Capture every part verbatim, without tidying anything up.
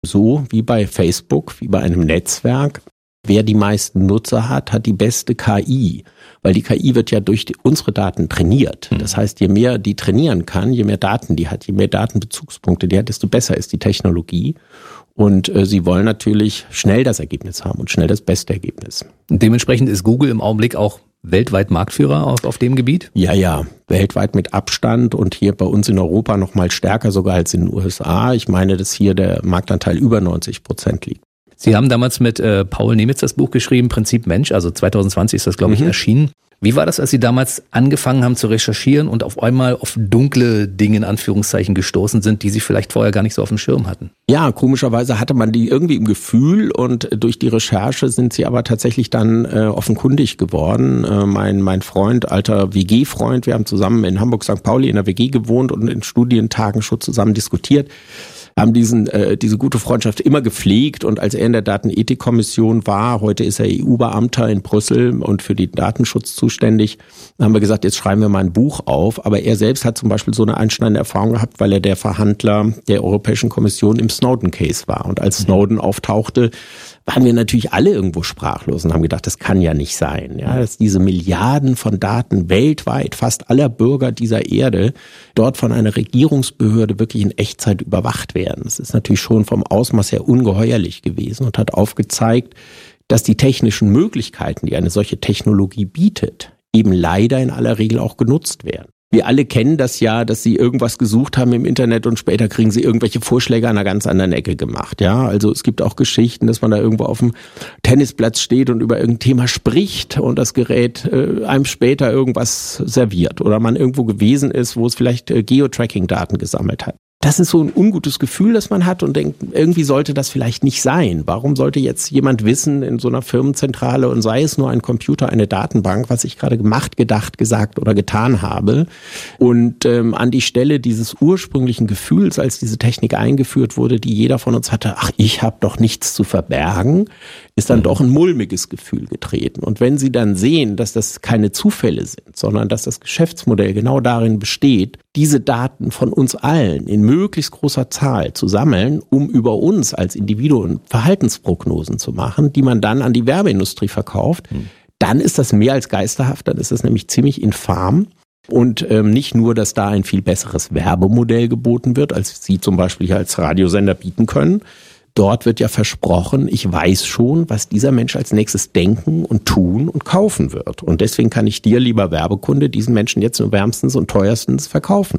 So wie bei Facebook, wie bei einem Netzwerk. Wer die meisten Nutzer hat, hat die beste K I. Weil die K I wird ja durch die, unsere Daten trainiert. Das heißt, je mehr die trainieren kann, je mehr Daten die hat, je mehr Datenbezugspunkte die hat, desto besser ist die Technologie. Und äh, sie wollen natürlich schnell das Ergebnis haben und schnell das beste Ergebnis. Und dementsprechend ist Google im Augenblick auch weltweit Marktführer auf, auf dem Gebiet? Ja, ja, weltweit mit Abstand und hier bei uns in Europa noch mal stärker sogar als in den U S A. Ich meine, dass hier der Marktanteil über neunzig Prozent liegt. Sie haben damals mit äh, Paul Nemitz das Buch geschrieben, Prinzip Mensch, also zwanzig zwanzig ist das, glaube ich, mhm. erschienen. Wie war das, als Sie damals angefangen haben zu recherchieren und auf einmal auf dunkle Dinge in Anführungszeichen gestoßen sind, die Sie vielleicht vorher gar nicht so auf dem Schirm hatten? Ja, komischerweise hatte man die irgendwie im Gefühl und durch die Recherche sind sie aber tatsächlich dann äh, offenkundig geworden. Äh, mein mein Freund, alter W G-Freund, wir haben zusammen in Hamburg Sankt Pauli in der W G gewohnt und in Studientagen schon zusammen diskutiert, haben diesen äh, diese gute Freundschaft immer gepflegt und als er in der Datenethikkommission war, heute ist er E U-Beamter in Brüssel und für den Datenschutz zuständig, haben wir gesagt, jetzt schreiben wir mal ein Buch auf, aber er selbst hat zum Beispiel so eine einschneidende Erfahrung gehabt, weil er der Verhandler der Europäischen Kommission im Snowden-Case war und als Snowden auftauchte, waren wir natürlich alle irgendwo sprachlos und haben gedacht, das kann ja nicht sein, ja, dass diese Milliarden von Daten weltweit, fast aller Bürger dieser Erde, dort von einer Regierungsbehörde wirklich in Echtzeit überwacht werden. Das ist natürlich schon vom Ausmaß her ungeheuerlich gewesen und hat aufgezeigt, dass die technischen Möglichkeiten, die eine solche Technologie bietet, eben leider in aller Regel auch genutzt werden. Wir alle kennen das ja, dass Sie irgendwas gesucht haben im Internet und später kriegen Sie irgendwelche Vorschläge an einer ganz anderen Ecke gemacht. Ja, also es gibt auch Geschichten, dass man da irgendwo auf dem Tennisplatz steht und über irgendein Thema spricht und das Gerät äh, einem später irgendwas serviert oder man irgendwo gewesen ist, wo es vielleicht äh, Geotracking-Daten gesammelt hat. Das ist so ein ungutes Gefühl, das man hat und denkt, irgendwie sollte das vielleicht nicht sein. Warum sollte jetzt jemand wissen in so einer Firmenzentrale und sei es nur ein Computer, eine Datenbank, was ich gerade gemacht, gedacht, gesagt oder getan habe? Und ähm, an die Stelle dieses ursprünglichen Gefühls, als diese Technik eingeführt wurde, die jeder von uns hatte, ach, ich habe doch nichts zu verbergen, ist dann doch ein mulmiges Gefühl getreten. Und wenn Sie dann sehen, dass das keine Zufälle sind, sondern dass das Geschäftsmodell genau darin besteht, diese Daten von uns allen in möglichst großer Zahl zu sammeln, um über uns als Individuen Verhaltensprognosen zu machen, die man dann an die Werbeindustrie verkauft, hm. dann ist das mehr als geisterhaft, dann ist das nämlich ziemlich infam. Und ähm, nicht nur, dass da ein viel besseres Werbemodell geboten wird, als Sie zum Beispiel hier als Radiosender bieten können. Dort wird ja versprochen, ich weiß schon, was dieser Mensch als nächstes denken und tun und kaufen wird. Und deswegen kann ich dir, lieber Werbekunde, diesen Menschen jetzt nur wärmstens und teuerstens verkaufen.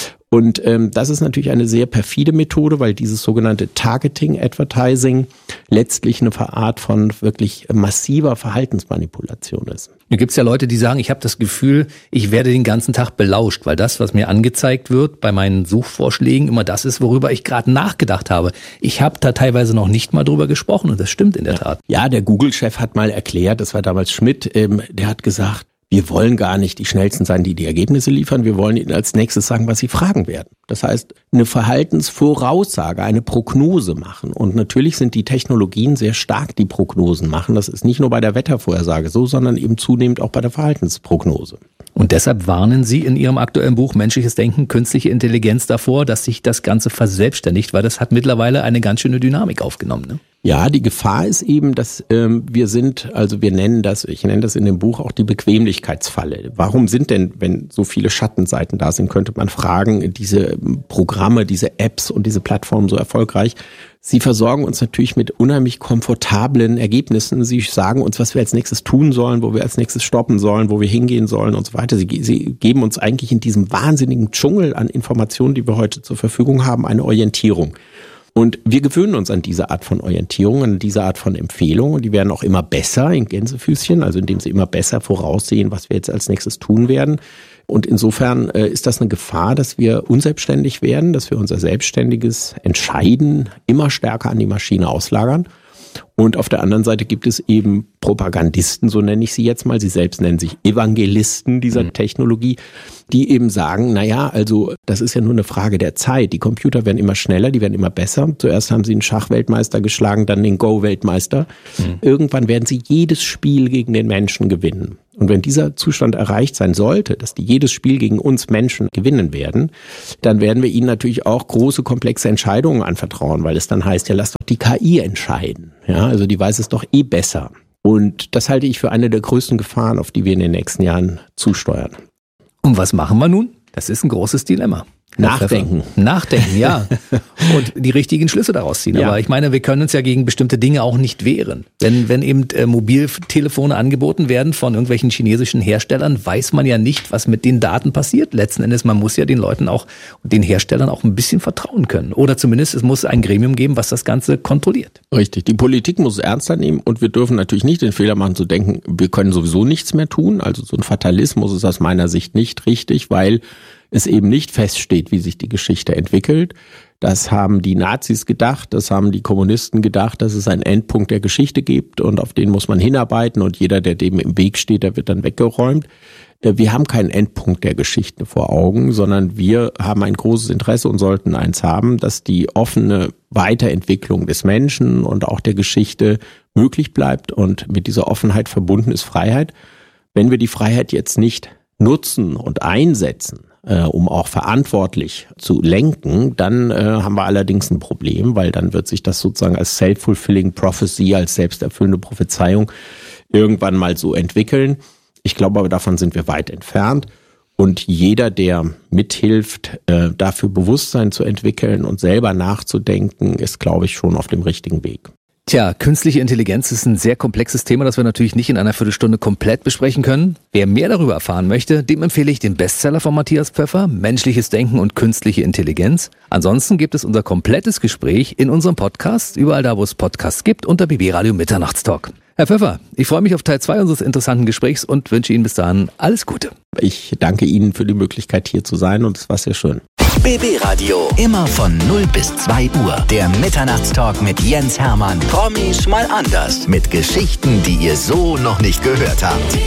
Und ähm, das ist natürlich eine sehr perfide Methode, weil dieses sogenannte Targeting Advertising letztlich eine Art von wirklich massiver Verhaltensmanipulation ist. Da gibt's ja Leute, die sagen, ich habe das Gefühl, ich werde den ganzen Tag belauscht, weil das, was mir angezeigt wird bei meinen Suchvorschlägen, immer das ist, worüber ich gerade nachgedacht habe. Ich habe da teilweise noch nicht mal drüber gesprochen und das stimmt in der Tat. Ja, der Google-Chef hat mal erklärt, das war damals Schmidt, ähm, der hat gesagt, wir wollen gar nicht die Schnellsten sein, die die Ergebnisse liefern. Wir wollen ihnen als nächstes sagen, was sie fragen werden. Das heißt, eine Verhaltensvoraussage, eine Prognose machen. Und natürlich sind die Technologien sehr stark, die Prognosen machen. Das ist nicht nur bei der Wettervorhersage so, sondern eben zunehmend auch bei der Verhaltensprognose. Und deshalb warnen Sie in Ihrem aktuellen Buch Menschliches Denken, Künstliche Intelligenz davor, dass sich das Ganze verselbstständigt, weil das hat mittlerweile eine ganz schöne Dynamik aufgenommen, ne? Ja, die Gefahr ist eben, dass ähm, wir sind, also wir nennen das, ich nenne das in dem Buch auch die Bequemlichkeitsfalle. Warum sind denn, wenn so viele Schattenseiten da sind, könnte man fragen, diese Programme, diese Apps und diese Plattformen so erfolgreich? Sie versorgen uns natürlich mit unheimlich komfortablen Ergebnissen. Sie sagen uns, was wir als nächstes tun sollen, wo wir als nächstes stoppen sollen, wo wir hingehen sollen und so weiter. Sie, sie geben uns eigentlich in diesem wahnsinnigen Dschungel an Informationen, die wir heute zur Verfügung haben, eine Orientierung. Und wir gewöhnen uns an diese Art von Orientierung, an diese Art von Empfehlungen. Und die werden auch immer besser in Gänsefüßchen, also indem sie immer besser voraussehen, was wir jetzt als nächstes tun werden. Und insofern äh, ist das eine Gefahr, dass wir unselbstständig werden, dass wir unser selbstständiges Entscheiden immer stärker an die Maschine auslagern. Und auf der anderen Seite gibt es eben Propagandisten, so nenne ich sie jetzt mal. Sie selbst nennen sich Evangelisten dieser mhm. Technologie, die eben sagen, naja, also das ist ja nur eine Frage der Zeit. Die Computer werden immer schneller, die werden immer besser. Zuerst haben sie einen Schachweltmeister geschlagen, dann den Go-Weltmeister. Mhm. Irgendwann werden sie jedes Spiel gegen den Menschen gewinnen. Und wenn dieser Zustand erreicht sein sollte, dass die jedes Spiel gegen uns Menschen gewinnen werden, dann werden wir ihnen natürlich auch große, komplexe Entscheidungen anvertrauen, weil es dann heißt, ja, lass doch die K I entscheiden. Ja, also die weiß es doch eh besser. Und das halte ich für eine der größten Gefahren, auf die wir in den nächsten Jahren zusteuern. Und was machen wir nun? Das ist ein großes Dilemma. Nachdenken. Nachdenken, ja. Und die richtigen Schlüsse daraus ziehen. Ja. Aber ich meine, wir können uns ja gegen bestimmte Dinge auch nicht wehren. Wenn, wenn eben äh, Mobiltelefone angeboten werden von irgendwelchen chinesischen Herstellern, weiß man ja nicht, was mit den Daten passiert. Letzten Endes, man muss ja den Leuten auch, den Herstellern auch ein bisschen vertrauen können. Oder zumindest, es muss ein Gremium geben, was das Ganze kontrolliert. Richtig. Die Politik muss es ernster nehmen und wir dürfen natürlich nicht den Fehler machen zu denken, wir können sowieso nichts mehr tun. Also so ein Fatalismus ist aus meiner Sicht nicht richtig, weil es eben nicht feststeht, wie sich die Geschichte entwickelt. Das haben die Nazis gedacht, das haben die Kommunisten gedacht, dass es einen Endpunkt der Geschichte gibt und auf den muss man hinarbeiten und jeder, der dem im Weg steht, der wird dann weggeräumt. Wir haben keinen Endpunkt der Geschichte vor Augen, sondern wir haben ein großes Interesse und sollten eins haben, dass die offene Weiterentwicklung des Menschen und auch der Geschichte möglich bleibt und mit dieser Offenheit verbunden ist Freiheit. Wenn wir die Freiheit jetzt nicht nutzen und einsetzen, äh, um auch verantwortlich zu lenken, dann äh, haben wir allerdings ein Problem, weil dann wird sich das sozusagen als self-fulfilling prophecy, als selbsterfüllende Prophezeiung irgendwann mal so entwickeln. Ich glaube aber, davon sind wir weit entfernt. Und jeder, der mithilft, äh, dafür Bewusstsein zu entwickeln und selber nachzudenken, ist, glaube ich, schon auf dem richtigen Weg. Tja, künstliche Intelligenz ist ein sehr komplexes Thema, das wir natürlich nicht in einer Viertelstunde komplett besprechen können. Wer mehr darüber erfahren möchte, dem empfehle ich den Bestseller von Matthias Pfeffer, Menschliches Denken und künstliche Intelligenz. Ansonsten gibt es unser komplettes Gespräch in unserem Podcast, überall da, wo es Podcasts gibt, unter B B Radio Mitternachtstalk. Herr Pfeffer, ich freue mich auf Teil zwei unseres interessanten Gesprächs und wünsche Ihnen bis dahin alles Gute. Ich danke Ihnen für die Möglichkeit, hier zu sein und es war sehr schön. B B Radio, immer von null bis zwei Uhr. Der Mitternachtstalk mit Jens Hermann. Promis mal anders. Mit Geschichten, die ihr so noch nicht gehört habt.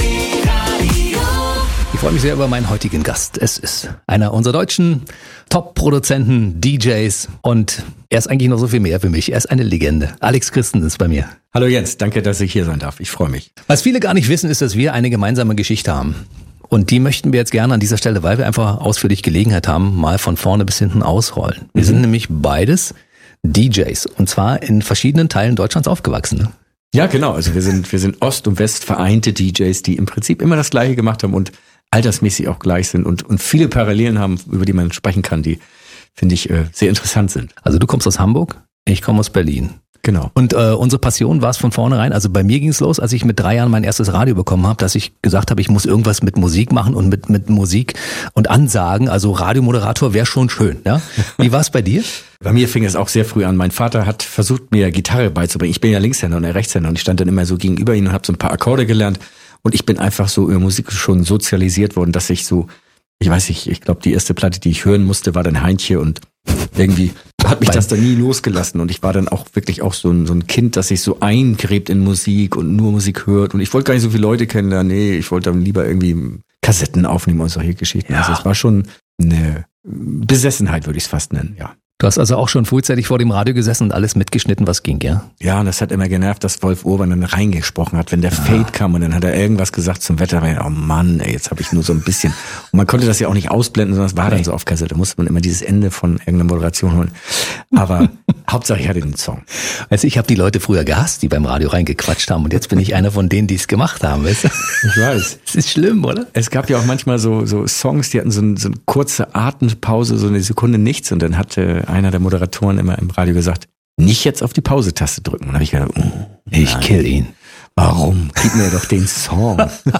Ich freue mich sehr über meinen heutigen Gast. Es ist einer unserer deutschen Top-Produzenten, D Js und er ist eigentlich noch so viel mehr für mich. Er ist eine Legende. Alex Christen ist bei mir. Hallo Jens, danke, dass ich hier sein darf. Ich freue mich. Was viele gar nicht wissen, ist, dass wir eine gemeinsame Geschichte haben. Und die möchten wir jetzt gerne an dieser Stelle, weil wir einfach ausführlich Gelegenheit haben, mal von vorne bis hinten ausrollen. Wir mhm. sind nämlich beides D Js und zwar in verschiedenen Teilen Deutschlands aufgewachsen. Ne? Ja, genau. Also wir sind, wir sind Ost und West vereinte D Js, die im Prinzip immer das Gleiche gemacht haben und altersmäßig auch gleich sind und, und viele Parallelen haben, über die man sprechen kann, die, finde ich, äh, sehr interessant sind. Also du kommst aus Hamburg, ich komme aus Berlin. Genau. Und äh, unsere Passion war es von vornherein, also bei mir ging es los, als ich mit drei Jahren mein erstes Radio bekommen habe, dass ich gesagt habe, ich muss irgendwas mit Musik machen und mit mit Musik und Ansagen, also Radiomoderator wäre schon schön. Ja? Wie war es bei dir? Bei mir fing es auch sehr früh an. Mein Vater hat versucht, mir Gitarre beizubringen. Ich bin ja Linkshänder und er Rechtshänder und ich stand dann immer so gegenüber ihm und habe so ein paar Akkorde gelernt und ich bin einfach so über Musik schon sozialisiert worden, dass ich so, ich weiß nicht, ich glaube, die erste Platte, die ich hören musste, war dann Heintje und irgendwie hat mich das dann nie losgelassen und ich war dann auch wirklich auch so ein, so ein Kind, das sich so eingräbt in Musik und nur Musik hört und ich wollte gar nicht so viele Leute kennenlernen, nee, ich wollte dann lieber irgendwie Kassetten aufnehmen und solche Geschichten. Ja. Also es war schon eine Besessenheit, würde ich es fast nennen, ja. Du hast also auch schon frühzeitig vor dem Radio gesessen und alles mitgeschnitten, was ging, ja? Ja, und das hat immer genervt, dass Wolf Urban dann reingesprochen hat, wenn der ja. Fade kam und dann hat er irgendwas gesagt zum Wetter. Oh Mann, ey, jetzt habe ich nur so ein bisschen. Und man konnte das ja auch nicht ausblenden, sondern es war dann so auf Kassette. Da musste man immer dieses Ende von irgendeiner Moderation holen. Aber Hauptsache ich hatte den Song. Also ich habe die Leute früher gehasst, die beim Radio reingequatscht haben und jetzt bin ich einer von denen, die es gemacht haben. Weißt du? Ich weiß. Das ist schlimm, oder? Es gab ja auch manchmal so, so Songs, die hatten so, ein, so eine kurze Atempause, so eine Sekunde nichts und dann hatte einer der Moderatoren immer im Radio gesagt, nicht jetzt auf die Pause-Taste drücken. Und dann habe ich gedacht, oh, ich kill ihn. Warum? Gib mir doch den Song.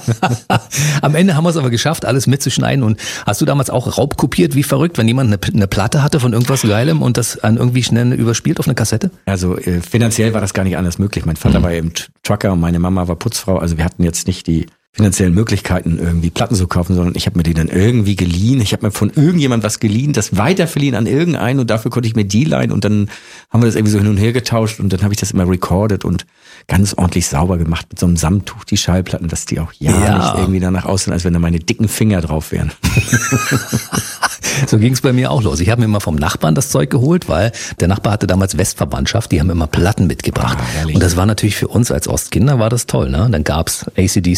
Am Ende haben wir es aber geschafft, alles mitzuschneiden. Und hast du damals auch raubkopiert, wie verrückt, wenn jemand eine, eine Platte hatte von irgendwas Geilem und das an irgendwie schnell überspielt auf eine Kassette? Also äh, finanziell war das gar nicht anders möglich. Mein Vater mhm. war eben Trucker und meine Mama war Putzfrau. Also wir hatten jetzt nicht die finanziellen Möglichkeiten, irgendwie Platten zu kaufen, sondern ich habe mir die dann irgendwie geliehen. Ich habe mir von irgendjemand was geliehen, das weiterverliehen an irgendeinen und dafür konnte ich mir die leihen und dann haben wir das irgendwie so hin und her getauscht und dann habe ich das immer recorded und ganz ordentlich sauber gemacht mit so einem Samttuch, die Schallplatten, dass die auch ja, ja. nicht irgendwie danach aussehen, als wenn da meine dicken Finger drauf wären. So ging es bei mir auch los. Ich habe mir immer vom Nachbarn das Zeug geholt, weil der Nachbar hatte damals Westverwandtschaft, die haben immer Platten mitgebracht. Ah, und das war natürlich für uns als Ostkinder war das toll, ne? Dann gab's A C D C,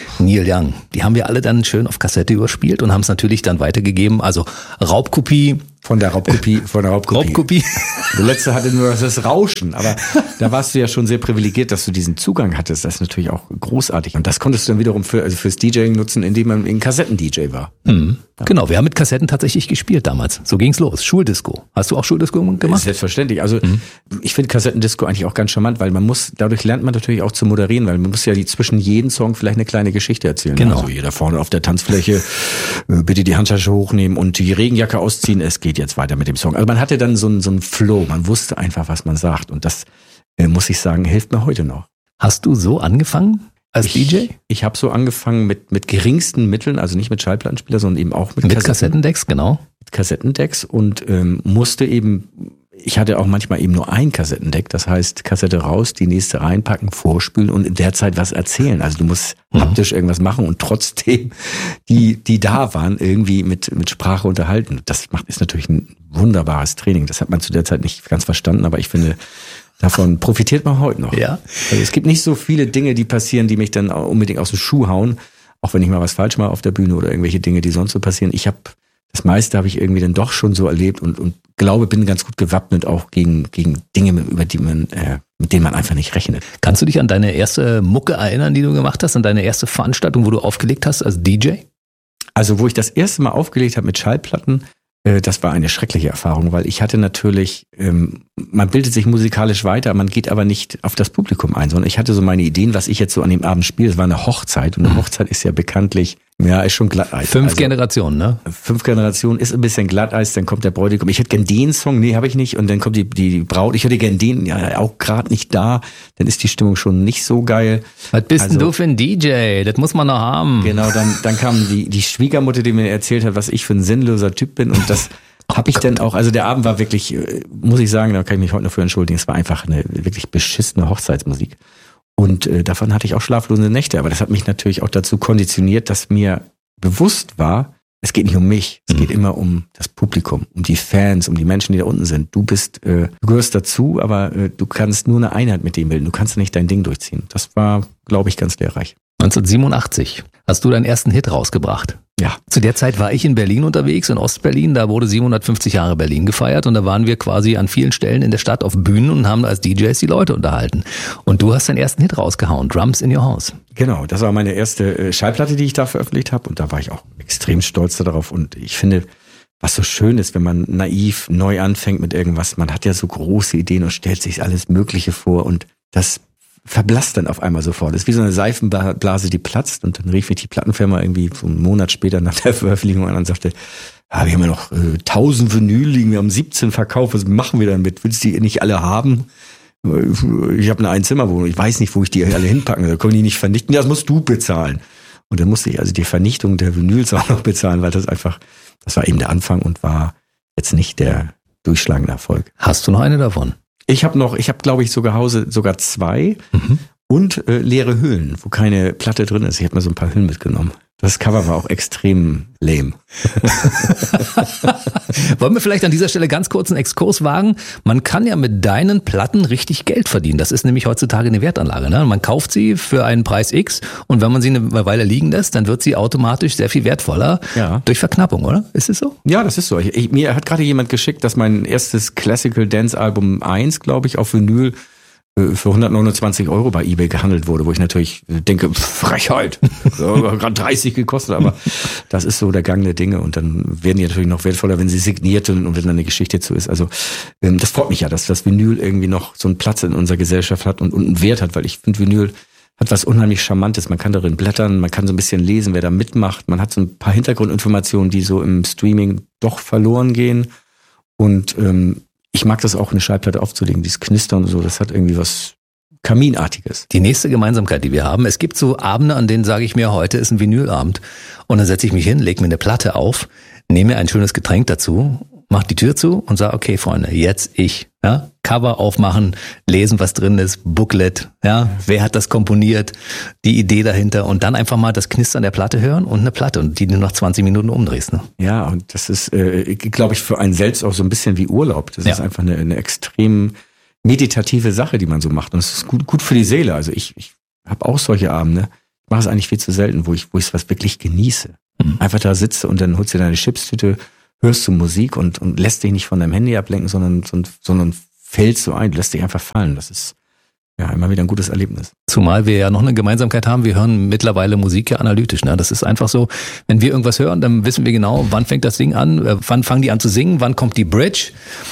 Neil Young. Die haben wir alle dann schön auf Kassette überspielt und haben es natürlich dann weitergegeben. Also Raubkopie. Von der Raubkopie, von der Raubkopie. Raubkopie. Der letzte hatte nur das Rauschen, aber da warst du ja schon sehr privilegiert, dass du diesen Zugang hattest. Das ist natürlich auch großartig. Und das konntest du dann wiederum für, also fürs DJing nutzen, indem man ein Kassetten-D J war. Mhm. Ja. Genau, wir haben mit Kassetten tatsächlich gespielt damals. So ging's los. Schuldisco. Hast du auch Schuldisco gemacht? Selbstverständlich. Also mhm. ich finde Kassettendisco eigentlich auch ganz charmant, weil man muss, dadurch lernt man natürlich auch zu moderieren, weil man muss ja die, zwischen jedem Song vielleicht eine kleine Geschichte erzählen. Genau. Also jeder vorne auf der Tanzfläche, bitte die Handtasche hochnehmen und die Regenjacke ausziehen. Es geht jetzt weiter mit dem Song. Also man hatte dann so einen, so einen Flow. Man wusste einfach, was man sagt. Und das, äh, muss ich sagen, hilft mir heute noch. Hast du so angefangen als ich, D J? Ich habe so angefangen mit, mit geringsten Mitteln, also nicht mit Schallplattenspieler, sondern eben auch mit, mit Kassetten, Kassettendecks, genau. Mit Kassettendecks und ähm, musste eben, ich hatte auch manchmal eben nur ein Kassettendeck, das heißt Kassette raus, die nächste reinpacken, vorspülen und in der Zeit was erzählen. Also du musst mhm. haptisch irgendwas machen und trotzdem die, die da waren, irgendwie mit, mit Sprache unterhalten. Das macht, ist natürlich ein wunderbares Training. Das hat man zu der Zeit nicht ganz verstanden, aber ich finde, davon profitiert man heute noch. Ja. Also es gibt nicht so viele Dinge, die passieren, die mich dann unbedingt aus dem Schuh hauen, auch wenn ich mal was falsch mache auf der Bühne oder irgendwelche Dinge, die sonst so passieren. Ich habe das meiste habe ich irgendwie dann doch schon so erlebt und, und glaube, bin ganz gut gewappnet auch gegen, gegen Dinge, über die man, äh, mit denen man einfach nicht rechnet. Kannst du dich an deine erste Mucke erinnern, die du gemacht hast, an deine erste Veranstaltung, wo du aufgelegt hast als D J? Also wo ich das erste Mal aufgelegt habe mit Schallplatten, äh, das war eine schreckliche Erfahrung, weil ich hatte natürlich, ähm, man bildet sich musikalisch weiter, man geht aber nicht auf das Publikum ein, sondern ich hatte so meine Ideen, was ich jetzt so an dem Abend spiele. Es war eine Hochzeit und eine Hochzeit ist ja bekanntlich, ja, ist schon Glatteis. Fünf also, Generationen, ne? Fünf Generationen ist ein bisschen Glatteis, dann kommt der Bräutigam. Ich hätte gern den Song, nee, habe ich nicht. Und dann kommt die, die Braut, ich hätte gern den, ja, auch gerade nicht da. Dann ist die Stimmung schon nicht so geil. Was bist also, denn du für ein D J? Das muss man noch haben. Genau, dann, dann kam die, die Schwiegermutter, die mir erzählt hat, was ich für ein sinnloser Typ bin. Und das oh habe ich Gott. dann auch, also der Abend war wirklich, muss ich sagen, da kann ich mich heute noch für entschuldigen, es war einfach eine wirklich beschissene Hochzeitsmusik. Und äh, davon hatte ich auch schlaflose Nächte. Aber das hat mich natürlich auch dazu konditioniert, dass mir bewusst war, es geht nicht um mich, es mhm. geht immer um das Publikum, um die Fans, um die Menschen, die da unten sind. Du bist, äh, du gehörst dazu, aber äh, du kannst nur eine Einheit mit dem bilden. Du kannst nicht dein Ding durchziehen. Das war, glaube ich, ganz lehrreich. neunzehnhundertsiebenundachtzig hast du deinen ersten Hit rausgebracht. Ja. Zu der Zeit war ich in Berlin unterwegs, in Ostberlin. Da wurde siebenhundertfünfzig Jahre Berlin gefeiert und da waren wir quasi an vielen Stellen in der Stadt auf Bühnen und haben als D Js die Leute unterhalten. Und du hast deinen ersten Hit rausgehauen, Drums in Your House. Genau, das war meine erste Schallplatte, die ich da veröffentlicht habe und da war ich auch extrem stolz darauf und ich finde, was so schön ist, wenn man naiv neu anfängt mit irgendwas, man hat ja so große Ideen und stellt sich alles Mögliche vor und das verblasst dann auf einmal sofort. Das ist wie so eine Seifenblase, die platzt und dann rief mich die Plattenfirma irgendwie so einen Monat später nach der Veröffentlichung an und sagte, ah, wir haben ja noch äh, tausend Vinyl liegen, wir haben siebzehn verkauft, was machen wir damit? Willst du die nicht alle haben? Ich habe eine Einzimmerwohnung, ich weiß nicht, wo ich die alle hinpacken, da können die nicht vernichten, das musst du bezahlen. Und dann musste ich also die Vernichtung der Vinyls auch noch bezahlen, weil das einfach, das war eben der Anfang und war jetzt nicht der durchschlagende Erfolg. Hast du noch eine davon? Ich habe noch, ich habe glaube ich sogar Hause sogar zwei mhm. und äh, leere Hüllen, wo keine Platte drin ist. Ich habe mir so ein paar Hüllen mitgenommen. Das Cover war auch extrem lame. Wollen wir vielleicht an dieser Stelle ganz kurz einen Exkurs wagen? Man kann ja mit deinen Platten richtig Geld verdienen. Das ist nämlich heutzutage eine Wertanlage. Ne? Man kauft sie für einen Preis X und wenn man sie eine Weile liegen lässt, dann wird sie automatisch sehr viel wertvoller ja. durch Verknappung, oder? Ist es so? Ja, das ist so. Ich, ich, mir hat gerade jemand geschickt, dass mein erstes Classical Dance Album eins, glaube ich, auf Vinyl für hundertneunundzwanzig Euro bei eBay gehandelt wurde, wo ich natürlich denke, Frechheit, gerade dreißig gekostet, aber das ist so der Gang der Dinge und dann werden die natürlich noch wertvoller, wenn sie signiert und, und wenn dann eine Geschichte zu ist. Also ähm, das freut mich ja, dass das Vinyl irgendwie noch so einen Platz in unserer Gesellschaft hat und, und einen Wert hat, weil ich finde, Vinyl hat was unheimlich Charmantes. Man kann darin blättern, man kann so ein bisschen lesen, wer da mitmacht. Man hat so ein paar Hintergrundinformationen, die so im Streaming doch verloren gehen und ähm, ich mag das auch, eine Schallplatte aufzulegen, dieses Knistern und so, das hat irgendwie was Kaminartiges. Die nächste Gemeinsamkeit, die wir haben, es gibt so Abende, an denen sage ich mir, heute ist ein Vinylabend und dann setze ich mich hin, lege mir eine Platte auf, nehme mir ein schönes Getränk dazu, mache die Tür zu und sage, okay Freunde, jetzt ich. Ja? Cover aufmachen, lesen, was drin ist, Booklet, ja, wer hat das komponiert, die Idee dahinter und dann einfach mal das Knistern der Platte hören und eine Platte und die du noch zwanzig Minuten umdrehst. Ne? Ja, und das ist, äh, glaube ich, für einen selbst auch so ein bisschen wie Urlaub. Das ja. ist einfach eine, eine extrem meditative Sache, die man so macht und es ist gut, gut für die Seele. Also ich, ich habe auch solche Abende. mache es eigentlich viel zu selten, wo ich, wo ich was wirklich genieße. Mhm. Einfach da sitze und dann holst du deine Chipstüte, hörst du Musik und, und lässt dich nicht von deinem Handy ablenken, sondern, sondern fällst so ein, lässt dich einfach fallen. Das ist ja immer wieder ein gutes Erlebnis. Zumal wir ja noch eine Gemeinsamkeit haben, wir hören mittlerweile Musik ja analytisch. Ne? Das ist einfach so, wenn wir irgendwas hören, dann wissen wir genau, wann fängt das Ding an, äh, wann fangen die an zu singen, wann kommt die Bridge,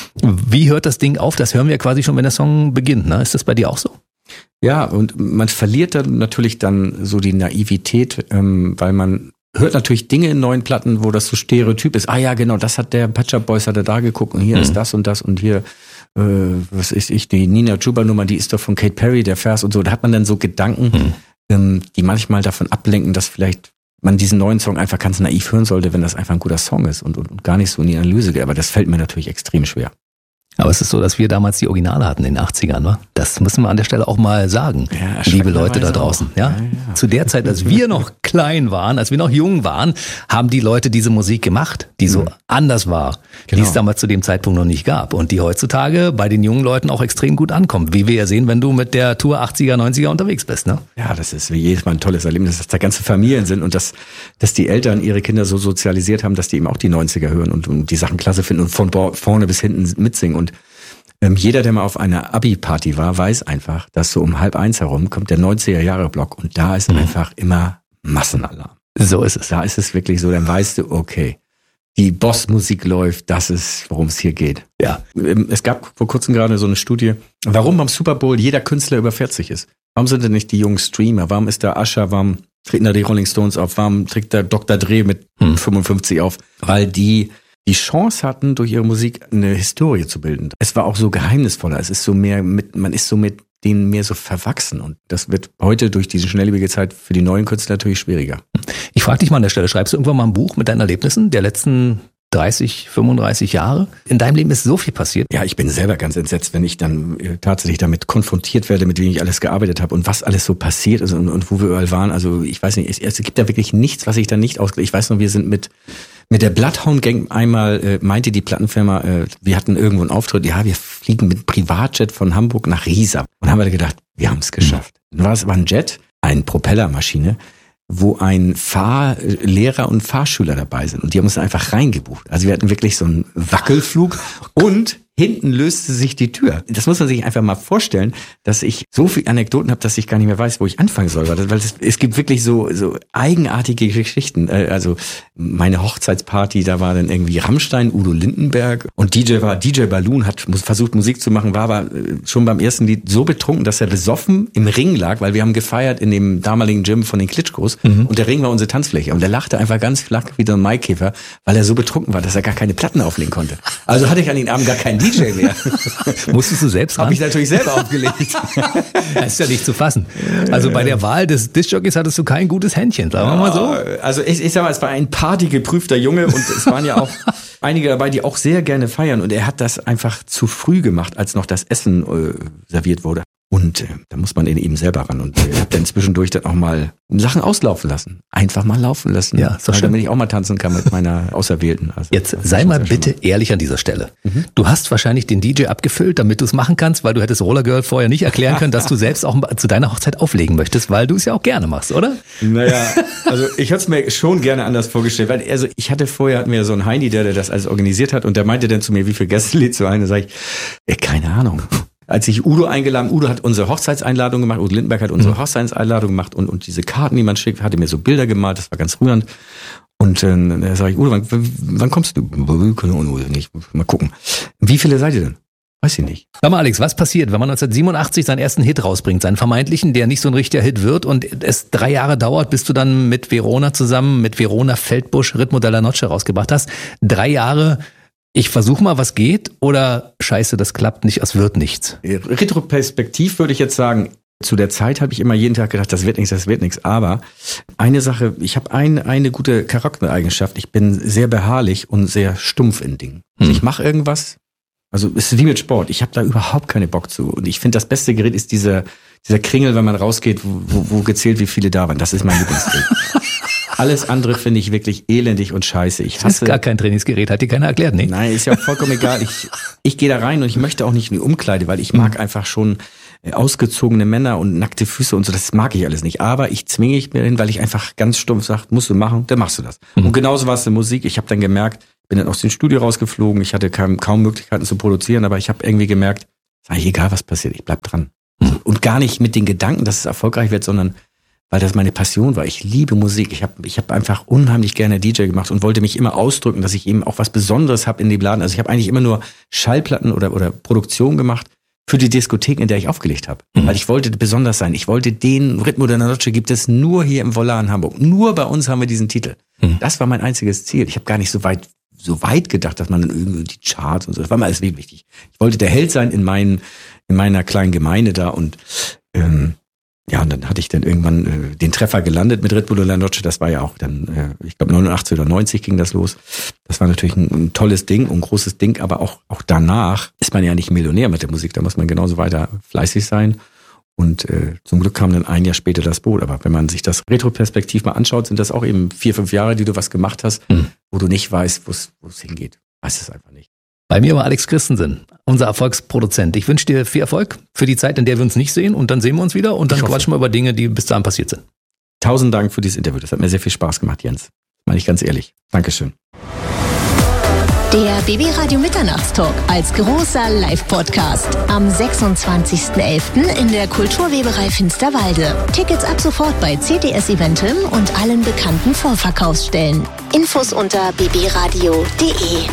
wie hört das Ding auf, das hören wir quasi schon, wenn der Song beginnt. Ne? Ist das bei dir auch so? Ja, und man verliert dann natürlich dann so die Naivität, ähm, weil man hört natürlich Dinge in neuen Platten, wo das so stereotyp ist. Ah ja, genau, das hat der Pet Shop Boys, hat er da geguckt und hier mhm. ist das und das und hier Äh, was ist ich, die Nina Chuba Nummer, die ist doch von Katy Perry, der Vers und so. Da hat man dann so Gedanken, hm. ähm, die manchmal davon ablenken, dass vielleicht man diesen neuen Song einfach ganz naiv hören sollte, wenn das einfach ein guter Song ist und, und, und gar nicht so in die Analyse geht. Aber das fällt mir natürlich extrem schwer. Aber es ist so, dass wir damals die Originale hatten in den achtzigern, wa? Das müssen wir an der Stelle auch mal sagen, ja, liebe Leute da draußen. Ja? Ja, ja. Zu der Zeit, als wir noch klein waren, als wir noch jung waren, haben die Leute diese Musik gemacht, die so mhm. anders war, genau. die es damals zu dem Zeitpunkt noch nicht gab und die heutzutage bei den jungen Leuten auch extrem gut ankommt, wie wir ja sehen, wenn du mit der Tour achtziger, neunziger unterwegs bist. Ne? Ja, das ist wie jedes Mal ein tolles Erlebnis, dass da ganze Familien sind und dass, dass die Eltern ihre Kinder so sozialisiert haben, dass die eben auch die neunziger hören und, und die Sachen klasse finden und von vorne bis hinten mitsingen. Und ähm, jeder, der mal auf einer Abi-Party war, weiß einfach, dass so um halb eins herum kommt der neunziger-Jahre-Block und da ist mhm. einfach immer Massenalarm. So ist es. Da ist es wirklich so, dann weißt du, okay, die Boss-Musik läuft, das ist, worum es hier geht. Ja. Es gab vor kurzem gerade so eine Studie, warum beim Super Bowl jeder Künstler über vierzig ist. Warum sind denn nicht die jungen Streamer? Warum ist da Usher? Warum treten da die Rolling Stones auf? Warum trägt da Doktor Dre mit hm. fünfundfünfzig auf? Weil die die Chance hatten, durch ihre Musik eine Historie zu bilden. Es war auch so geheimnisvoller. Es ist so mehr mit, man ist so mit denen mehr so verwachsen. Und das wird heute durch diese schnelllebige Zeit für die neuen Künstler natürlich schwieriger. Ich frage dich mal an der Stelle, schreibst du irgendwann mal ein Buch mit deinen Erlebnissen der letzten dreißig, fünfunddreißig Jahre? In deinem Leben ist so viel passiert. Ja, ich bin selber ganz entsetzt, wenn ich dann äh, tatsächlich damit konfrontiert werde, mit wem ich alles gearbeitet habe und was alles so passiert ist und, und wo wir überall waren. Also ich weiß nicht, es, es gibt da wirklich nichts, was ich da nicht ausgelegt. Ich weiß noch, wir sind mit mit der Bloodhound Gang einmal, äh, meinte die Plattenfirma, äh, wir hatten irgendwo einen Auftritt, ja, wir fliegen mit Privatjet von Hamburg nach Riesa. Und haben wir gedacht, wir haben es geschafft. Mhm. Dann war es aber ein Jet, eine Propellermaschine, wo ein Fahrlehrer und Fahrschüler dabei sind. Und die haben uns einfach reingebucht. Also wir hatten wirklich so einen Wackelflug und hinten löste sich die Tür. Das muss man sich einfach mal vorstellen, dass ich so viele Anekdoten habe, dass ich gar nicht mehr weiß, wo ich anfangen soll. Weil, weil es, es gibt wirklich so, so eigenartige Geschichten. Also meine Hochzeitsparty, da war dann irgendwie Rammstein, Udo Lindenberg und D J war, D J Balloon hat versucht Musik zu machen, war aber schon beim ersten Lied so betrunken, dass er besoffen im Ring lag, weil wir haben gefeiert in dem damaligen Gym von den Klitschkos mhm. und der Ring war unsere Tanzfläche und der lachte einfach ganz flach wie so ein Maikäfer, weil er so betrunken war, dass er gar keine Platten auflegen konnte. Also hatte ich an den Abend gar keinen D J mehr. Musstest du selbst ran? Habe ich natürlich selber aufgelegt. Das ist ja nicht zu fassen. Also bei der Wahl des Diskjockeys hattest du kein gutes Händchen, sagen wir mal so. Also ich, ich sag mal, es war ein partygeprüfter Junge und es waren ja auch einige dabei, die auch sehr gerne feiern und er hat das einfach zu früh gemacht, als noch das Essen äh, serviert wurde. Und äh, da muss man eben selber ran. Und ich äh, habe dann zwischendurch dann auch mal Sachen auslaufen lassen. Einfach mal laufen lassen. Ja, ist doch schön. Damit ich auch mal tanzen kann mit meiner Auserwählten. Also, jetzt sei mal bitte ehrlich an dieser Stelle. Mhm. Du hast wahrscheinlich den D J abgefüllt, damit du es machen kannst, weil du hättest Roller Girl vorher nicht erklären können, dass du selbst auch zu deiner Hochzeit auflegen möchtest, weil du es ja auch gerne machst, oder? Naja, also ich hätte es mir schon gerne anders vorgestellt. Weil also ich hatte vorher, hatten wir so einen Heini, der, der das alles organisiert hat und der meinte dann zu mir, wie viel Gäste lädt so ein? Da sage ich, ey, keine Ahnung. Als ich Udo eingeladen, Udo hat unsere Hochzeitseinladung gemacht, Udo Lindenberg hat unsere mhm. Hochzeitseinladung gemacht und, und diese Karten, die man schickt, hatte mir so Bilder gemalt, das war ganz rührend. Und äh, dann sage ich, Udo, wann, wann kommst du? Nicht. Mal gucken. Wie viele seid ihr denn? Weiß ich nicht. Sag mal, Alex, was passiert, wenn man neunzehnhundertsiebenundachtzig seinen ersten Hit rausbringt, seinen vermeintlichen, der nicht so ein richtiger Hit wird und es drei Jahre dauert, bis du dann mit Verona zusammen, mit Verona Feldbusch Ritmo della Noche rausgebracht hast? Drei Jahre... Ich versuche mal, was geht, oder scheiße, das klappt nicht, es wird nichts? Retroperspektiv würde ich jetzt sagen, zu der Zeit habe ich immer jeden Tag gedacht, das wird nichts, das wird nichts. Aber eine Sache, ich habe ein, eine gute Charaktereigenschaft, ich bin sehr beharrlich und sehr stumpf in Dingen. Also hm. ich mache irgendwas, also es ist wie mit Sport, ich habe da überhaupt keine Bock zu. Und ich finde, das beste Gerät ist dieser, dieser Kringel, wenn man rausgeht, wo, wo gezählt, wie viele da waren. Das ist mein Lieblingsgerät. Alles andere finde ich wirklich elendig und scheiße. Ich Das hasse ist gar kein Trainingsgerät, hat dir keiner erklärt, nee? Nein, ist ja auch vollkommen egal. Ich, ich gehe da rein und ich möchte auch nicht in die Umkleide, weil ich mag einfach schon ausgezogene Männer und nackte Füße und so. Das mag ich alles nicht. Aber ich zwinge ich mir hin, weil ich einfach ganz stumpf sage, musst du machen, dann machst du das. Mhm. Und genauso war es in Musik. Ich habe dann gemerkt, bin dann aus dem Studio rausgeflogen. Ich hatte kaum, kaum Möglichkeiten zu produzieren, aber ich habe irgendwie gemerkt, ist eigentlich egal, was passiert, ich bleib dran. Mhm. Und gar nicht mit den Gedanken, dass es erfolgreich wird, sondern weil das meine Passion war. Ich liebe Musik. Ich habe ich hab einfach unheimlich gerne D J gemacht und wollte mich immer ausdrücken, dass ich eben auch was Besonderes habe in dem Laden. Also ich habe eigentlich immer nur Schallplatten oder, oder Produktion gemacht für die Diskothek, in der ich aufgelegt habe. Mhm. Weil ich wollte besonders sein. Ich wollte den Ritmo della Noche gibt es nur hier im Volar in Hamburg. Nur bei uns haben wir diesen Titel. Mhm. Das war mein einziges Ziel. Ich habe gar nicht so weit so weit gedacht, dass man dann irgendwie die Charts und so. Das war mir alles wichtig. Ich wollte der Held sein in, meinen, in meiner kleinen Gemeinde da und ähm, ja, und dann hatte ich dann irgendwann äh, den Treffer gelandet mit Ritmo della Noche. Das war ja auch dann, äh, ich glaube neunundachtzig oder neunzig ging das los. Das war natürlich ein, ein tolles Ding, ein großes Ding, aber auch auch danach ist man ja nicht Millionär mit der Musik. Da muss man genauso weiter fleißig sein. Und äh, zum Glück kam dann ein Jahr später das Boot. Aber wenn man sich das retroperspektiv mal anschaut, sind das auch eben vier, fünf Jahre, die du was gemacht hast, mhm. wo du nicht weißt, wo es hingeht. Weißt es einfach nicht. Bei mir war Alex Christensen, unser Erfolgsproduzent. Ich wünsche dir viel Erfolg für die Zeit, in der wir uns nicht sehen. Und dann sehen wir uns wieder und dann quatschen wir über Dinge, die bis dahin passiert sind. Tausend Dank für dieses Interview. Das hat mir sehr viel Spaß gemacht, Jens. Meine ich ganz ehrlich. Dankeschön. Der B B Radio Mitternachtstalk als großer Live-Podcast am sechsundzwanzigsten elften in der Kulturweberei Finsterwalde. Tickets ab sofort bei C T S Eventim und allen bekannten Vorverkaufsstellen. Infos unter b b radio punkt d e.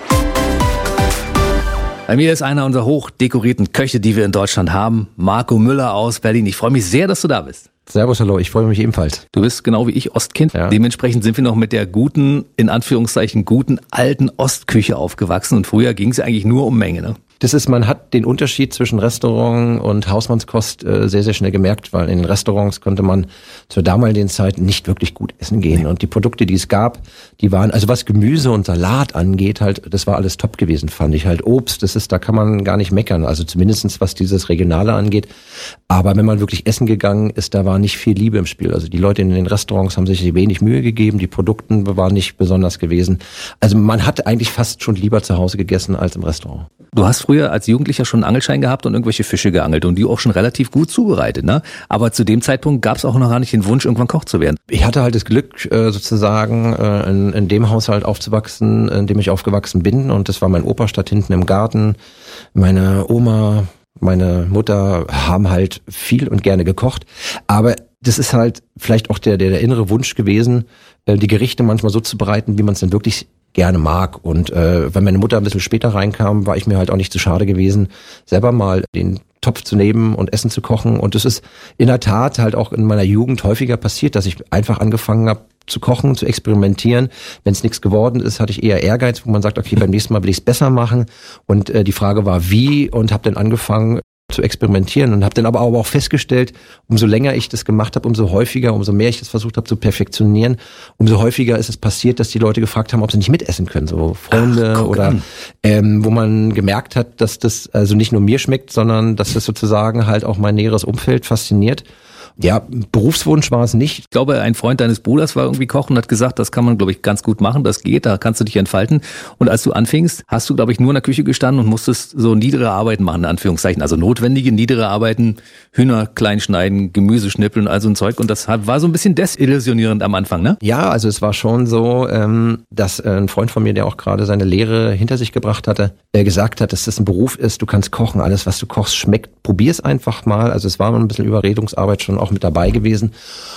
Bei mir ist einer unserer hochdekorierten Köche, die wir in Deutschland haben, Marco Müller aus Berlin. Ich freue mich sehr, dass du da bist. Servus, hallo, ich freue mich ebenfalls. Du bist genau wie ich Ostkind. Ja. Dementsprechend sind wir noch mit der guten, in Anführungszeichen, guten alten Ostküche aufgewachsen. Und früher ging es eigentlich nur um Menge, ne? Das ist, man hat den Unterschied zwischen Restaurant und Hausmannskost äh, sehr, sehr schnell gemerkt, weil in den Restaurants konnte man zur damaligen Zeit nicht wirklich gut essen gehen. Nee. Und die Produkte, die es gab, die waren, also was Gemüse und Salat angeht, halt, das war alles top gewesen, fand ich. Halt Obst, das ist, da kann man gar nicht meckern. Also zumindestens was dieses Regionale angeht. Aber wenn man wirklich essen gegangen ist, da war nicht viel Liebe im Spiel. Also die Leute in den Restaurants haben sich wenig Mühe gegeben, die Produkte waren nicht besonders gewesen. Also man hat eigentlich fast schon lieber zu Hause gegessen als im Restaurant. Du hast früher als Jugendlicher schon einen Angelschein gehabt und irgendwelche Fische geangelt und die auch schon relativ gut zubereitet, ne? Aber zu dem Zeitpunkt gab es auch noch gar nicht den Wunsch, irgendwann Koch zu werden. Ich hatte halt das Glück, sozusagen in, in dem Haushalt aufzuwachsen, in dem ich aufgewachsen bin, und das war mein Opa, statt hinten im Garten. Meine Oma, meine Mutter haben halt viel und gerne gekocht, aber das ist halt vielleicht auch der, der, der innere Wunsch gewesen, die Gerichte manchmal so zu bereiten, wie man es denn wirklich gerne mag. Und äh, wenn meine Mutter ein bisschen später reinkam, war ich mir halt auch nicht zu schade gewesen, selber mal den Topf zu nehmen und Essen zu kochen. Und das ist in der Tat halt auch in meiner Jugend häufiger passiert, dass ich einfach angefangen habe zu kochen, zu experimentieren. Wenn es nichts geworden ist, hatte ich eher Ehrgeiz, wo man sagt, okay, beim nächsten Mal will ich es besser machen. Und äh, die Frage war, wie, und habe dann angefangen zu experimentieren und habe dann aber auch festgestellt, umso länger ich das gemacht habe, umso häufiger, umso mehr ich das versucht habe zu perfektionieren, umso häufiger ist es passiert, dass die Leute gefragt haben, ob sie nicht mitessen können, so Freunde. Ach, oder ähm, wo man gemerkt hat, dass das also nicht nur mir schmeckt, sondern dass das sozusagen halt auch mein näheres Umfeld fasziniert. Ja, Berufswunsch war es nicht. Ich glaube, ein Freund deines Bruders war irgendwie Koch und hat gesagt, das kann man, glaube ich, ganz gut machen, das geht, da kannst du dich entfalten. Und als du anfingst, hast du, glaube ich, nur in der Küche gestanden und musstest so niedere Arbeiten machen, in Anführungszeichen. Also notwendige, niedere Arbeiten, Hühner klein schneiden, Gemüse schnippeln, all so ein Zeug. Und das war so ein bisschen desillusionierend am Anfang, ne? Ja, also es war schon so, dass ein Freund von mir, der auch gerade seine Lehre hinter sich gebracht hatte, gesagt hat, dass das ein Beruf ist, du kannst kochen, alles, was du kochst, schmeckt. Probier's einfach mal. Also es war ein bisschen Überredungsarbeit schon auch mit dabei gewesen.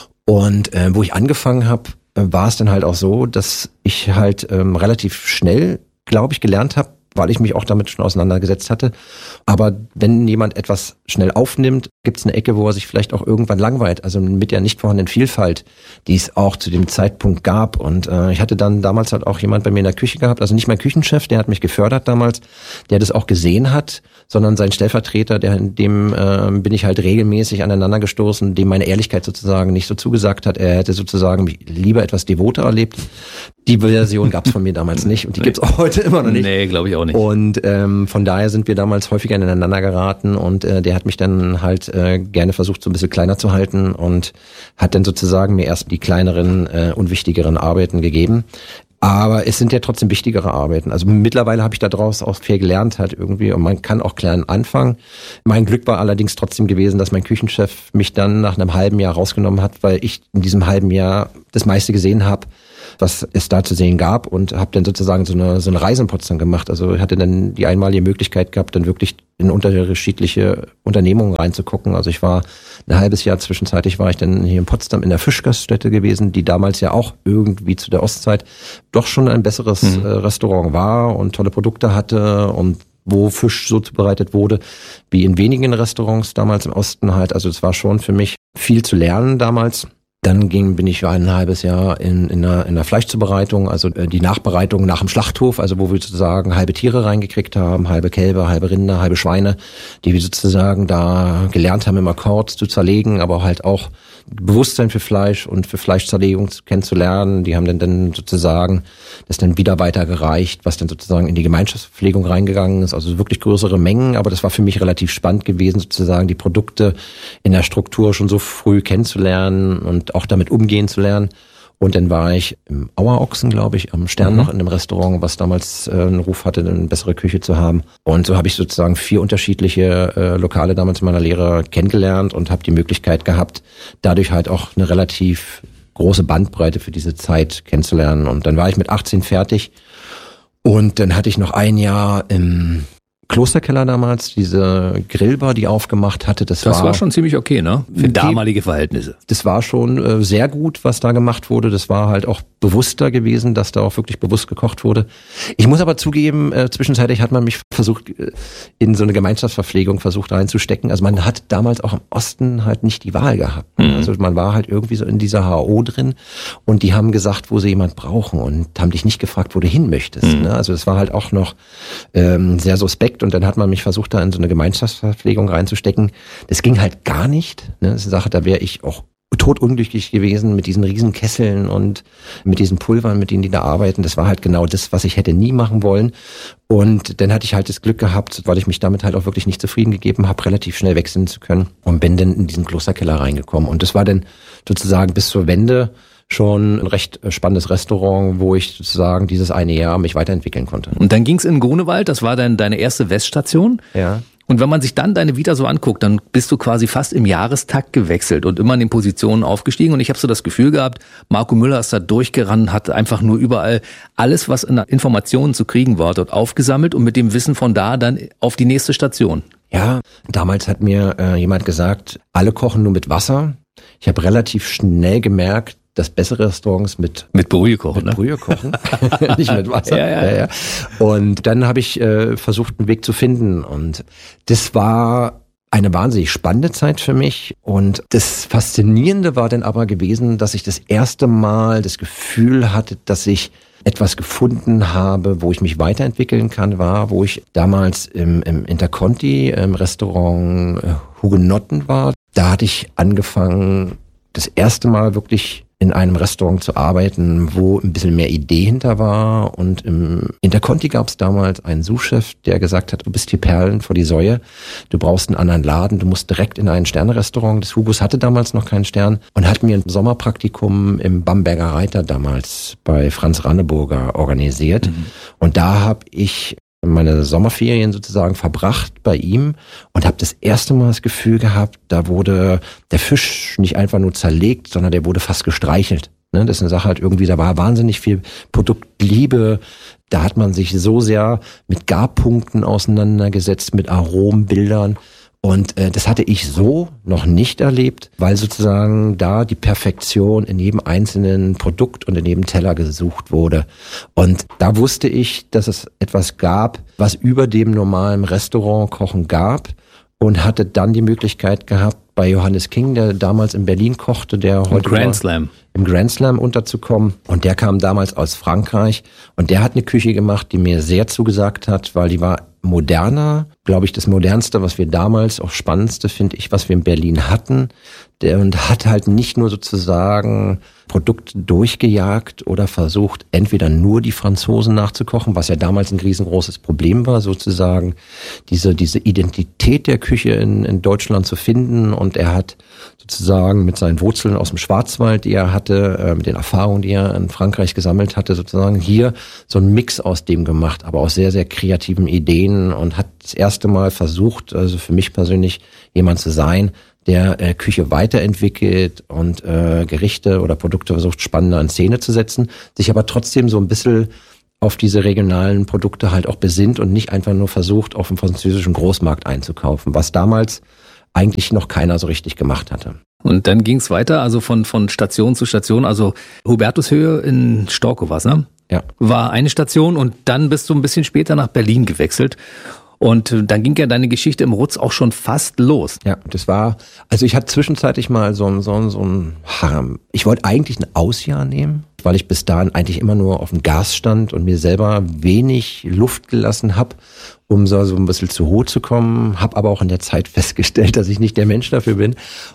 Und äh, wo ich angefangen habe, äh, war es dann halt auch so, dass ich halt ähm, relativ schnell, glaube ich, gelernt habe, weil ich mich auch damit schon auseinandergesetzt hatte. Aber wenn jemand etwas schnell aufnimmt, gibt es eine Ecke, wo er sich vielleicht auch irgendwann langweilt. Also mit der nicht vorhandenen Vielfalt, die es auch zu dem Zeitpunkt gab. Und äh, ich hatte dann damals halt auch jemand bei mir in der Küche gehabt, also nicht mein Küchenchef, der hat mich gefördert damals, der das auch gesehen hat, sondern sein Stellvertreter, der dem äh, bin ich halt regelmäßig aneinander gestoßen, dem meine Ehrlichkeit sozusagen nicht so zugesagt hat. Er hätte sozusagen mich lieber etwas devoter erlebt. Die Version gab es von mir damals nicht und die nee. gibt's auch heute immer noch nicht. Nee, glaube ich auch nicht. Und ähm, von daher sind wir damals häufiger ineinander geraten und äh, der hat mich dann halt äh, gerne versucht, so ein bisschen kleiner zu halten und hat dann sozusagen mir erst die kleineren, äh, unwichtigeren Arbeiten gegeben. Aber es sind ja trotzdem wichtigere Arbeiten. Also mittlerweile habe ich daraus auch viel gelernt halt irgendwie und man kann auch klein anfangen. Mein Glück war allerdings trotzdem gewesen, dass mein Küchenchef mich dann nach einem halben Jahr rausgenommen hat, weil ich in diesem halben Jahr das meiste gesehen habe, was es da zu sehen gab und habe dann sozusagen so eine so eine Reise in Potsdam gemacht. Also ich hatte dann die einmalige Möglichkeit gehabt, dann wirklich in unterschiedliche Unternehmungen reinzugucken. Also ich war ein halbes Jahr zwischenzeitlich war ich dann hier in Potsdam in der Fischgaststätte gewesen, die damals ja auch irgendwie zu der Ostzeit doch schon ein besseres mhm. äh, Restaurant war und tolle Produkte hatte und wo Fisch so zubereitet wurde, wie in wenigen Restaurants damals im Osten halt. Also es war schon für mich viel zu lernen damals. Dann ging, bin ich ein halbes Jahr in, in, einer, in einer Fleischzubereitung, also die Nachbereitung nach dem Schlachthof, also wo wir sozusagen halbe Tiere reingekriegt haben, halbe Kälber, halbe Rinder, halbe Schweine, die wir sozusagen da gelernt haben, im Akkord zu zerlegen, aber halt auch Bewusstsein für Fleisch und für Fleischzerlegung kennenzulernen. Die haben dann, dann sozusagen das dann wieder weitergereicht, was dann sozusagen in die Gemeinschaftsverpflegung reingegangen ist, also wirklich größere Mengen, aber das war für mich relativ spannend gewesen, sozusagen die Produkte in der Struktur schon so früh kennenzulernen und auch damit umgehen zu lernen. Und dann war ich im Auerochsen, glaube ich, am Stern mhm. noch in einem Restaurant, was damals äh, einen Ruf hatte, eine bessere Küche zu haben. Und so habe ich sozusagen vier unterschiedliche äh, Lokale damals in meiner Lehre kennengelernt und habe die Möglichkeit gehabt, dadurch halt auch eine relativ große Bandbreite für diese Zeit kennenzulernen. Und dann war ich mit achtzehn fertig und dann hatte ich noch ein Jahr im Klosterkeller damals, diese Grillbar, die aufgemacht hatte, das, das war... war schon ziemlich okay, ne? Für damalige Verhältnisse. Das war schon äh, sehr gut, was da gemacht wurde. Das war halt auch bewusster gewesen, dass da auch wirklich bewusst gekocht wurde. Ich muss aber zugeben, äh, zwischenzeitlich hat man mich versucht, äh, in so eine Gemeinschaftsverpflegung versucht reinzustecken. Also man hat damals auch im Osten halt nicht die Wahl gehabt. Mhm. Also man war halt irgendwie so in dieser H O drin und die haben gesagt, wo sie jemand brauchen und haben dich nicht gefragt, wo du hin möchtest. Mhm. Ne? Also das war halt auch noch ähm, sehr suspekt. Und dann hat man mich versucht, da in so eine Gemeinschaftsverpflegung reinzustecken. Das ging halt gar nicht. Ne? Das ist eine Sache, da wäre ich auch totunglücklich gewesen mit diesen riesen Kesseln und mit diesen Pulvern, mit denen die da arbeiten. Das war halt genau das, was ich hätte nie machen wollen. Und dann hatte ich halt das Glück gehabt, weil ich mich damit halt auch wirklich nicht zufrieden gegeben habe, relativ schnell wechseln zu können und bin dann in diesen Klosterkeller reingekommen. Und das war dann sozusagen bis zur Wende schon ein recht spannendes Restaurant, wo ich sozusagen dieses eine Jahr mich weiterentwickeln konnte. Und dann ging's in Grunewald, das war dann deine erste Weststation. Ja. Und wenn man sich dann deine Vita so anguckt, dann bist du quasi fast im Jahrestakt gewechselt und immer in den Positionen aufgestiegen. Und ich habe so das Gefühl gehabt, Marco Müller ist da durchgerannt, hat einfach nur überall alles, was in Informationen zu kriegen war, dort aufgesammelt und mit dem Wissen von da dann auf die nächste Station. Ja, damals hat mir äh, jemand gesagt, alle kochen nur mit Wasser. Ich habe relativ schnell gemerkt, dass bessere Restaurants mit mit Brühe kochen, mit ne? Brühe kochen, nicht mit Wasser. Ja, ja, ja. Ja, ja. Und dann habe ich äh, versucht, einen Weg zu finden. Und das war eine wahnsinnig spannende Zeit für mich. Und das Faszinierende war dann aber gewesen, dass ich das erste Mal das Gefühl hatte, dass ich etwas gefunden habe, wo ich mich weiterentwickeln kann, war, wo ich damals im, im Interconti, im Restaurant Hugenotten war. Da hatte ich angefangen, das erste Mal wirklich in einem Restaurant zu arbeiten, wo ein bisschen mehr Idee hinter war. Und im Interconti gab es damals einen Sous-Chef, der gesagt hat, du bist hier Perlen vor die Säue, du brauchst einen anderen Laden, du musst direkt in ein Sterne-Restaurant. Das Hugos hatte damals noch keinen Stern und hat mir ein Sommerpraktikum im Bamberger Reiter damals bei Franz Ranneburger organisiert. Mhm. Und da habe ich meine Sommerferien sozusagen verbracht bei ihm und habe das erste Mal das Gefühl gehabt, da wurde der Fisch nicht einfach nur zerlegt, sondern der wurde fast gestreichelt. Ne? Das ist eine Sache halt irgendwie, da war wahnsinnig viel Produktliebe, da hat man sich so sehr mit Garpunkten auseinandergesetzt, mit Aromenbildern. Und äh, das hatte ich so noch nicht erlebt, weil sozusagen da die Perfektion in jedem einzelnen Produkt und in jedem Teller gesucht wurde. Und da wusste ich, dass es etwas gab, was über dem normalen Restaurantkochen gab und hatte dann die Möglichkeit gehabt, bei Johannes King, der damals in Berlin kochte, der heute Grand Slam. im Grand Slam unterzukommen. Und der kam damals aus Frankreich und der hat eine Küche gemacht, die mir sehr zugesagt hat, weil die war moderner, glaube ich, das modernste, was wir damals, auch spannendste, finde ich, was wir in Berlin hatten. Der und hat halt nicht nur sozusagen Produkte durchgejagt oder versucht, entweder nur die Franzosen nachzukochen, was ja damals ein riesengroßes Problem war, sozusagen diese diese Identität der Küche in, in Deutschland zu finden. Und er hat sozusagen mit seinen Wurzeln aus dem Schwarzwald, die er hatte, äh, mit den Erfahrungen, die er in Frankreich gesammelt hatte, sozusagen hier so einen Mix aus dem gemacht, aber aus sehr, sehr kreativen Ideen und hat das erste Mal versucht, also für mich persönlich jemand zu sein, der äh, Küche weiterentwickelt und äh, Gerichte oder Produkte versucht, spannender in Szene zu setzen, sich aber trotzdem so ein bisschen auf diese regionalen Produkte halt auch besinnt und nicht einfach nur versucht, auf dem französischen Großmarkt einzukaufen, was damals eigentlich noch keiner so richtig gemacht hatte. Und dann ging's weiter, also von von Station zu Station, also Hubertushöhe in Storkow war's, ne? Ja. War eine Station und dann bist du ein bisschen später nach Berlin gewechselt. Und dann ging ja deine Geschichte im Rutz auch schon fast los. Ja, das war, also ich hatte zwischenzeitlich mal so ein, so ein, so ein Harm. Ich wollte eigentlich ein Ausjahr nehmen, weil ich bis dahin eigentlich immer nur auf dem Gas stand und mir selber wenig Luft gelassen habe, um so, so ein bisschen zu Ruhe zu kommen. Habe aber auch in der Zeit festgestellt, dass ich nicht der Mensch dafür bin.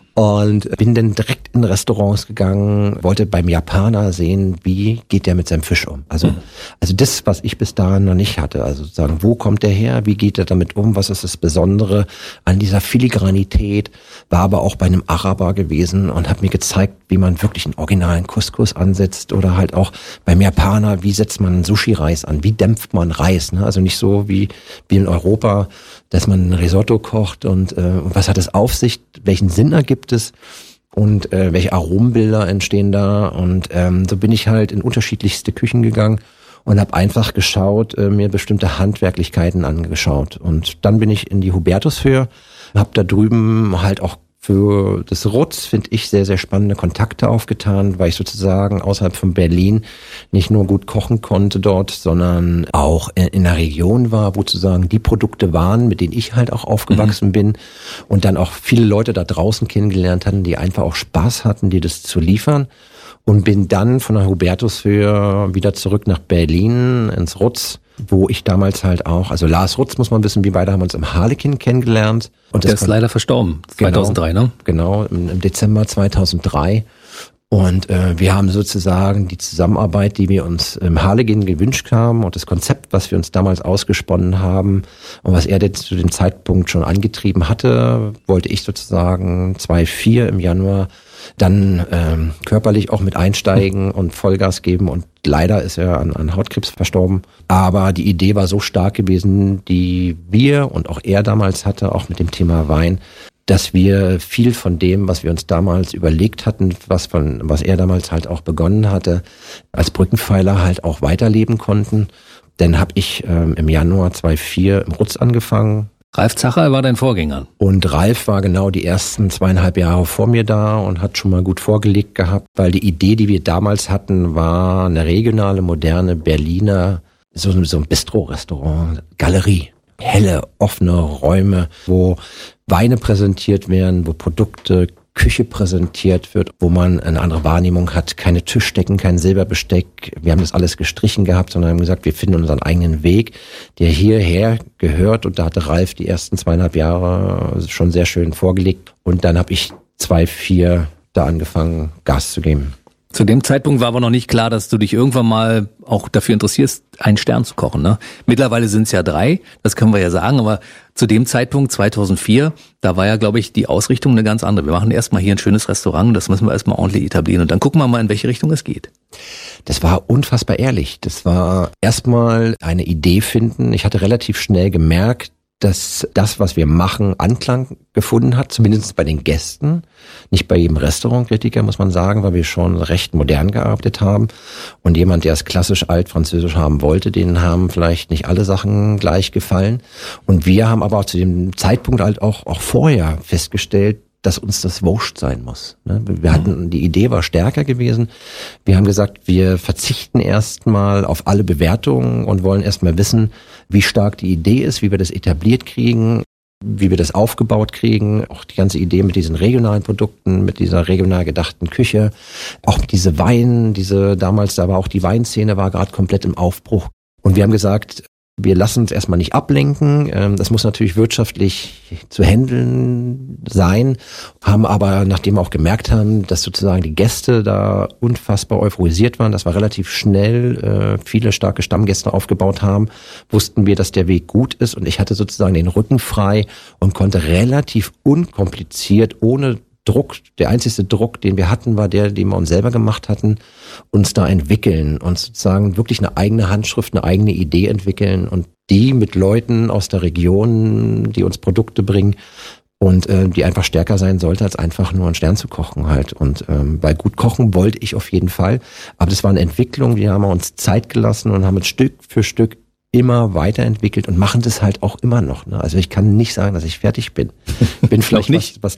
Und bin dann direkt in Restaurants gegangen, wollte beim Japaner sehen, wie geht der mit seinem Fisch um. Also, also das, was ich bis dahin noch nicht hatte. Also sozusagen, wo kommt der her? Wie geht er damit um? Was ist das Besondere an dieser Filigranität? War aber auch bei einem Araber gewesen und hat mir gezeigt, wie man wirklich einen originalen Couscous ansetzt oder halt auch beim Japaner, wie setzt man einen Sushi-Reis an? Wie dämpft man Reis? Ne? Also nicht so wie, wie in Europa, dass man ein Risotto kocht und äh, was hat es auf sich? Welchen Sinn ergibt es und äh, welche Aromenbilder entstehen da und ähm, so bin ich halt in unterschiedlichste Küchen gegangen und habe einfach geschaut, äh, mir bestimmte Handwerklichkeiten angeschaut und dann bin ich in die Hubertushöhe, habe da drüben halt auch für das Rutz, finde ich, sehr, sehr spannende Kontakte aufgetan, weil ich sozusagen außerhalb von Berlin nicht nur gut kochen konnte dort, sondern auch in der Region war, wo sozusagen die Produkte waren, mit denen ich halt auch aufgewachsen mhm. bin und dann auch viele Leute da draußen kennengelernt hatten, die einfach auch Spaß hatten, dir das zu liefern. Und bin dann von der Hubertushöhe wieder zurück nach Berlin ins Rutz, wo ich damals halt auch, also Lars Rutz muss man wissen, wir beide haben uns im Harlekin kennengelernt. Und der ist leider verstorben, zweitausenddrei, genau, ne? Genau, im, im Dezember zweitausenddrei. Und äh, wir haben sozusagen die Zusammenarbeit, die wir uns im Harlekin gewünscht haben und das Konzept, was wir uns damals ausgesponnen haben und was er jetzt zu dem Zeitpunkt schon angetrieben hatte, wollte ich sozusagen zweitausendvier im Januar dann ähm, körperlich auch mit einsteigen und Vollgas geben und leider ist er an, an Hautkrebs verstorben. Aber die Idee war so stark gewesen, die wir und auch er damals hatte, auch mit dem Thema Wein, dass wir viel von dem, was wir uns damals überlegt hatten, was von was er damals halt auch begonnen hatte, als Brückenpfeiler halt auch weiterleben konnten. Dann habe ich ähm, im Januar zweitausendvier im Rutz angefangen. Ralf Zacher war dein Vorgänger. Und Ralf war genau die ersten zweieinhalb Jahre vor mir da und hat schon mal gut vorgelegt gehabt, weil die Idee, die wir damals hatten, war eine regionale, moderne Berliner, so, so ein Bistro-Restaurant, Galerie. Helle, offene Räume, wo Weine präsentiert werden, wo Produkte, Küche präsentiert wird, wo man eine andere Wahrnehmung hat, keine Tischdecken, kein Silberbesteck. Wir haben das alles gestrichen gehabt, sondern haben gesagt, wir finden unseren eigenen Weg, der hierher gehört. Und da hatte Ralf die ersten zweieinhalb Jahre schon sehr schön vorgelegt. Und dann habe ich zweitausendvier da angefangen, Gas zu geben. Zu dem Zeitpunkt war aber noch nicht klar, dass du dich irgendwann mal auch dafür interessierst, einen Stern zu kochen, ne? Mittlerweile sind es ja drei, das können wir ja sagen, aber zu dem Zeitpunkt zweitausendvier, da war ja, glaube ich, die Ausrichtung eine ganz andere. Wir machen erstmal hier ein schönes Restaurant, das müssen wir erstmal ordentlich etablieren und dann gucken wir mal, in welche Richtung es geht. Das war unfassbar ehrlich. Das war erstmal eine Idee finden. Ich hatte relativ schnell gemerkt, dass das, was wir machen, Anklang gefunden hat, zumindest bei den Gästen. Nicht bei jedem Restaurantkritiker, muss man sagen, weil wir schon recht modern gearbeitet haben. Und jemand, der es klassisch altfranzösisch haben wollte, denen haben vielleicht nicht alle Sachen gleich gefallen. Und wir haben aber auch zu dem Zeitpunkt halt auch, auch vorher festgestellt, dass uns das wurscht sein muss. Wir hatten, die Idee war stärker gewesen. Wir haben gesagt, wir verzichten erstmal auf alle Bewertungen und wollen erstmal wissen, wie stark die Idee ist, wie wir das etabliert kriegen. wie wir das aufgebaut kriegen, auch die ganze Idee mit diesen regionalen Produkten, mit dieser regional gedachten Küche, auch diese Wein, diese damals, da war auch die Weinszene war gerade komplett im Aufbruch. Und wir haben gesagt, wir lassen uns erstmal nicht ablenken. Das muss natürlich wirtschaftlich zu handeln sein, haben aber, nachdem wir auch gemerkt haben, dass sozusagen die Gäste da unfassbar euphorisiert waren, dass wir relativ schnell äh, viele starke Stammgäste aufgebaut haben, wussten wir, dass der Weg gut ist und ich hatte sozusagen den Rücken frei und konnte relativ unkompliziert, ohne Druck, der einzige Druck, den wir hatten, war der, den wir uns selber gemacht hatten, uns da entwickeln und sozusagen wirklich eine eigene Handschrift, eine eigene Idee entwickeln und die mit Leuten aus der Region, die uns Produkte bringen und äh, die einfach stärker sein sollte, als einfach nur einen Stern zu kochen halt. Und ähm, weil gut kochen wollte ich auf jeden Fall, aber das war eine Entwicklung, die haben wir uns Zeit gelassen und haben es Stück für Stück immer weiterentwickelt und machen das halt auch immer noch. Ne? Also ich kann nicht sagen, dass ich fertig bin. Bin vielleicht nicht. Was, was